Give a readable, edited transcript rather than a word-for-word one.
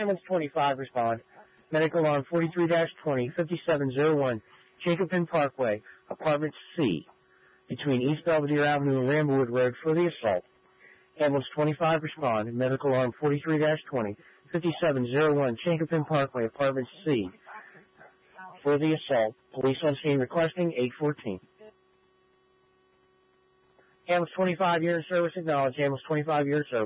Ambulance 25, respond. Medical alarm 43-20, 5701, Jacobin Parkway, Apartment C, between East Belvedere Avenue and Ramblewood Road for the assault. Ambulance 25, respond. Medical alarm 43-20, 5701, Jacobin Parkway, Apartment C, for the assault. Police on scene requesting 814. Ambulance 25, year in service acknowledged. Ambulance 25, year in service.